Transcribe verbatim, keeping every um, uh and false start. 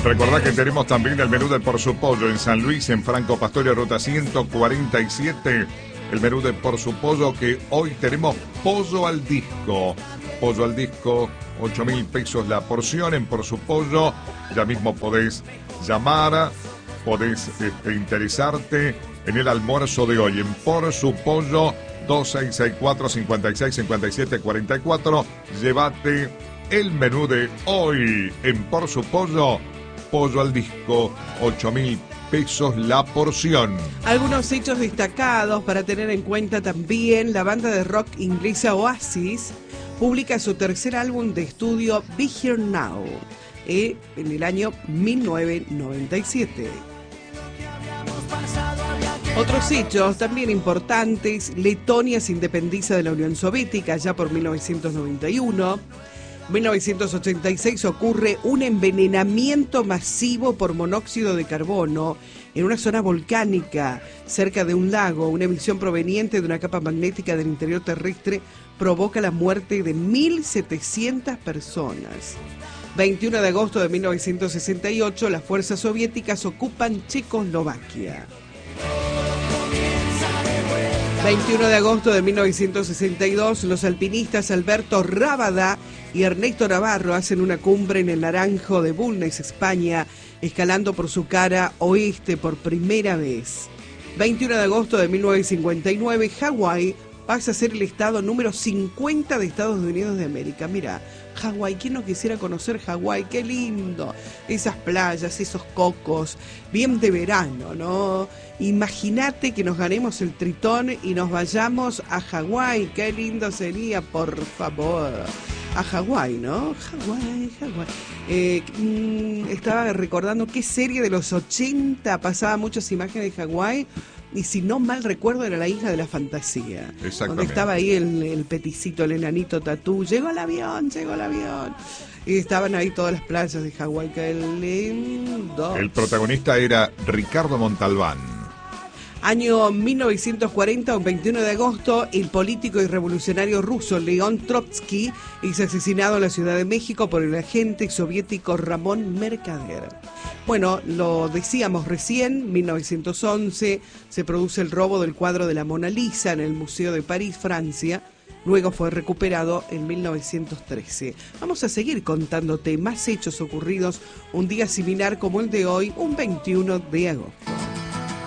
Recordá que tenemos también el menú de Por Su Pollo en San Luis, en Franco Pastorio, ruta ciento cuarenta y siete. El menú de Por Su Pollo, que hoy tenemos pollo al disco. Pollo al disco, ocho mil pesos la porción en Por Su Pollo. Ya mismo podés llamar, podés este, interesarte en el almuerzo de hoy en Por Su Pollo, dos seis seis cuatro, cinco seis, cinco siete cuatro cuatro. Llévate el menú de hoy en Por Su Pollo. Pollo al disco, ocho mil pesos la porción. Algunos hechos destacados para tener en cuenta también: la banda de rock inglesa Oasis publica su tercer álbum de estudio Be Here Now eh, en el año mil novecientos noventa y siete. Otros hechos también importantes: Letonia se independiza de la Unión Soviética ya por mil novecientos noventa y uno. En mil novecientos ochenta y seis ocurre un envenenamiento masivo por monóxido de carbono en una zona volcánica cerca de un lago. Una emisión proveniente de una capa magnética del interior terrestre provoca la muerte de mil setecientas personas. veintiuno de agosto de mil novecientos sesenta y ocho, las fuerzas soviéticas ocupan Checoslovaquia. veintiuno de agosto de mil novecientos sesenta y dos, los alpinistas Alberto Rábada y Ernesto Navarro hacen una cumbre en el Naranjo de Bulnes, España, escalando por su cara oeste por primera vez. veintiuno de agosto de mil novecientos cincuenta y nueve, Hawái pasa a ser el estado número cincuenta de Estados Unidos de América. Mira, Hawái, ¿quién no quisiera conocer Hawái? ¡Qué lindo! Esas playas, esos cocos, bien de verano, ¿no? Imagínate que nos ganemos el Tritón y nos vayamos a Hawái. ¡Qué lindo sería, por favor! A Hawái, ¿no? Hawái, Hawái. Eh, mmm, estaba recordando qué serie de los ochenta pasaba muchas imágenes de Hawái. Y si no mal recuerdo, era la Isla de la Fantasía. Exactamente. Donde estaba ahí el, el peticito, el enanito Tatú. Llegó el avión, llegó el avión. Y estaban ahí todas las playas de Hawái. ¡Qué lindo! El protagonista era Ricardo Montalbán. Año mil novecientos cuarenta, un veintiuno de agosto, el político y revolucionario ruso León Trotsky es asesinado en la Ciudad de México por el agente soviético Ramón Mercader. Bueno, lo decíamos recién, mil novecientos once se produce el robo del cuadro de la Mona Lisa en el Museo de París, Francia. Luego fue recuperado en mil novecientos trece. Vamos a seguir contándote más hechos ocurridos un día similar como el de hoy, un veintiuno de agosto.